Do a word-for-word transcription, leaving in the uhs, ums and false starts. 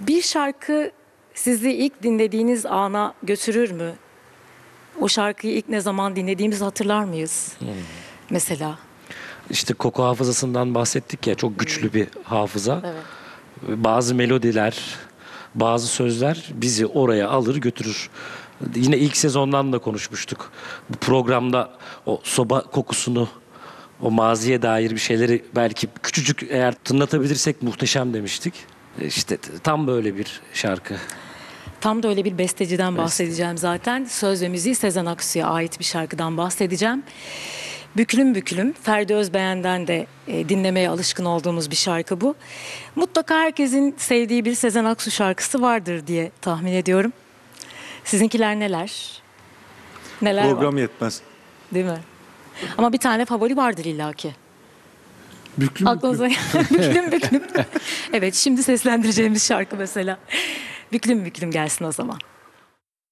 Bir şarkı sizi ilk dinlediğiniz ana götürür mü? O şarkıyı ilk ne zaman dinlediğimizi hatırlar mıyız? Hmm. Mesela. İşte koku hafızasından bahsettik ya, çok güçlü bir hafıza. Evet. Bazı melodiler, bazı sözler bizi oraya alır götürür. Yine ilk sezondan da konuşmuştuk. Bu programda o soba kokusunu, o maziye dair bir şeyleri belki küçücük eğer tınlatabilirsek muhteşem demiştik. İşte tam böyle bir şarkı. Tam da öyle bir besteciden bahsedeceğim zaten. Söz ve müziği Sezen Aksu'ya ait bir şarkıdan bahsedeceğim. Büklüm Büklüm, Ferdi Özbeğen'den de e, dinlemeye alışkın olduğumuz bir şarkı bu. Mutlaka herkesin sevdiği bir Sezen Aksu şarkısı vardır diye tahmin ediyorum. Sizinkiler neler? Neler Program var? yetmez. Değil mi? Ama bir tane favori vardır illaki. Büklüm Aklınıza büklüm büklüm. Evet, şimdi seslendireceğimiz şarkı mesela. Büklüm Büklüm gelsin o zaman.